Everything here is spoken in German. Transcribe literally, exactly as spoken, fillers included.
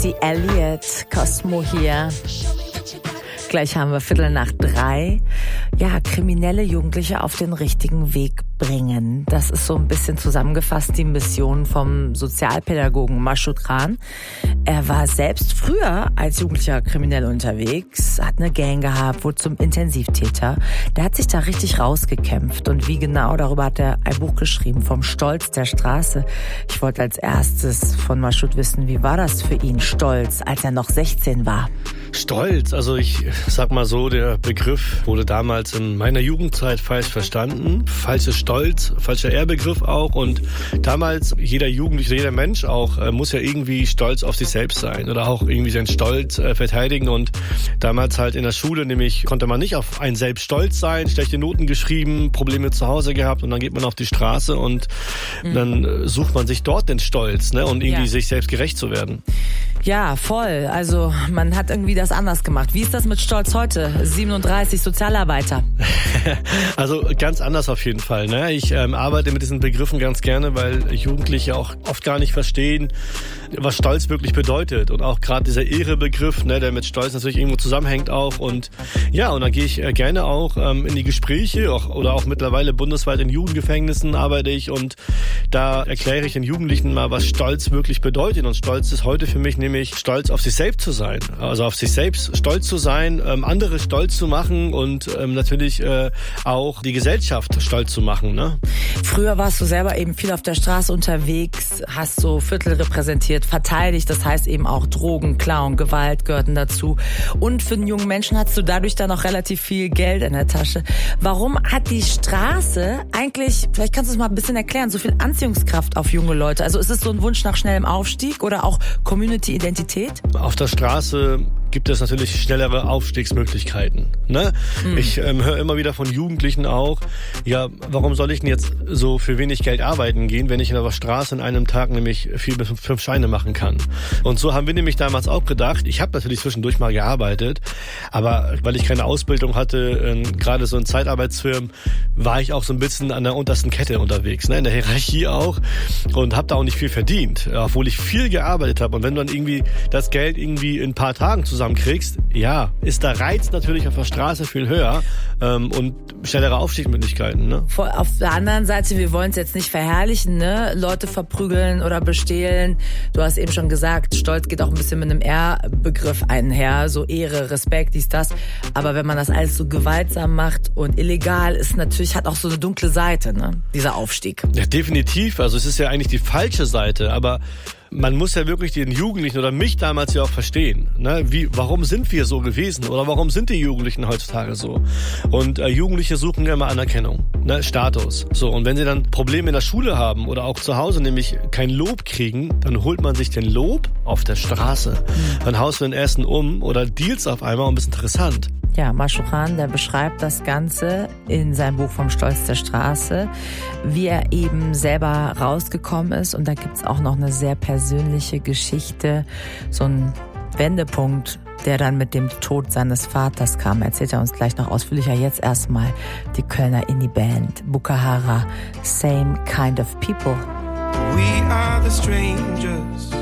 Missy Elliott, Cosmo hier. Gleich haben wir Viertel nach drei. Ja, kriminelle Jugendliche auf den richtigen Weg bringen. Das ist so ein bisschen zusammengefasst die Mission vom Sozialpädagogen Mashoud Khan. Er war selbst früher als Jugendlicher kriminell unterwegs, hat eine Gang gehabt, wurde zum Intensivtäter. Der hat sich da richtig rausgekämpft. Und wie genau, darüber hat er ein Buch geschrieben, vom Stolz der Straße. Ich wollte als erstes von Mashoud wissen, wie war das für ihn, Stolz, als er noch sechzehn war? Stolz, also ich sag mal so, der Begriff wurde damals in meiner Jugendzeit falsch verstanden. Falsches Stolz, falscher Ehrbegriff auch. Und damals, jeder Jugendliche, jeder Mensch auch, äh, muss ja irgendwie stolz auf sich selbst sein oder auch irgendwie seinen Stolz äh, verteidigen. Und damals halt in der Schule, nämlich konnte man nicht auf einen selbst stolz sein, schlechte Noten geschrieben, Probleme zu Hause gehabt und dann geht man auf die Straße und mhm. dann äh, sucht man sich dort den Stolz, ne, und irgendwie ja. sich selbst gerecht zu werden. Ja, voll. Also man hat irgendwie das anders gemacht. Wie ist das mit Stolz heute? siebenunddreißig, Sozialarbeiter. Also ganz anders auf jeden Fall. Ne? Ich ähm, arbeite mit diesen Begriffen ganz gerne, weil Jugendliche auch oft gar nicht verstehen, was Stolz wirklich bedeutet. Und auch gerade dieser Ehrebegriff, ne, der mit Stolz natürlich irgendwo zusammenhängt auch. Und ja, und dann gehe ich äh, gerne auch ähm, in die Gespräche auch, oder auch mittlerweile bundesweit in Jugendgefängnissen arbeite ich. Und da erkläre ich den Jugendlichen mal, was Stolz wirklich bedeutet. Und Stolz ist heute für mich nämlich stolz auf sich selbst zu sein. Also auf sich selbst stolz zu sein, ähm, andere stolz zu machen und ähm, natürlich äh, auch die Gesellschaft stolz zu machen. Ne? Früher warst du selber eben viel auf der Straße unterwegs, hast so Viertel repräsentiert, verteidigt, das heißt eben auch Drogen, Klauen, Gewalt gehörten dazu. Und für den jungen Menschen hast du dadurch dann auch relativ viel Geld in der Tasche. Warum hat die Straße eigentlich, vielleicht kannst du es mal ein bisschen erklären, so viel Anziehungskraft auf junge Leute? Also ist es so ein Wunsch nach schnellem Aufstieg oder auch Community Identität? Auf der Straße gibt es natürlich schnellere Aufstiegsmöglichkeiten. Ne? Mhm. Ich ähm, höre immer wieder von Jugendlichen auch, ja, warum soll ich denn jetzt so für wenig Geld arbeiten gehen, wenn ich in der Straße in einem Tag nämlich vier bis fünf Scheine machen kann. Und so haben wir nämlich damals auch gedacht, ich habe natürlich zwischendurch mal gearbeitet, aber weil ich keine Ausbildung hatte, äh, gerade so in Zeitarbeitsfirmen, war ich auch so ein bisschen an der untersten Kette unterwegs, ne? In der Hierarchie auch, und habe da auch nicht viel verdient, obwohl ich viel gearbeitet habe. Und wenn du dann irgendwie das Geld irgendwie in ein paar Tagen zusammenkriegst, ja, ist der Reiz natürlich auf der Straße viel höher ähm, und schnellere Aufstiegsmöglichkeiten. Ne? Auf der anderen Seite, wir wollen es jetzt nicht verherrlichen, ne? Leute verprügeln oder bestehlen. Du hast eben schon gesagt, Stolz geht auch ein bisschen mit einem Ehrbegriff einher, so Ehre, Respekt, dies, das. Aber wenn man das alles so gewaltsam macht und illegal, ist natürlich, hat auch so eine dunkle Seite, ne? Dieser Aufstieg. Ja, definitiv. Also es ist ja eigentlich die falsche Seite, aber man muss ja wirklich den Jugendlichen oder mich damals ja auch verstehen. Ne? Wie, warum sind wir so gewesen oder warum sind die Jugendlichen heutzutage so? Und äh, Jugendliche suchen ja immer Anerkennung, ne? Status. So, und wenn sie dann Probleme in der Schule haben oder auch zu Hause nämlich kein Lob kriegen, dann holt man sich den Lob auf der Straße. Dann haust du den ersten um oder deals auf einmal und bist interessant. Ja, Mashoud Khan, der beschreibt das Ganze in seinem Buch vom Stolz der Straße, wie er eben selber rausgekommen ist. Und da gibt's auch noch eine sehr persönliche Geschichte, so ein Wendepunkt, der dann mit dem Tod seines Vaters kam. Erzählt er uns gleich noch ausführlicher. Jetzt erstmal die Kölner Indie-Band Bukahara, Same Kind of People. We are the strangers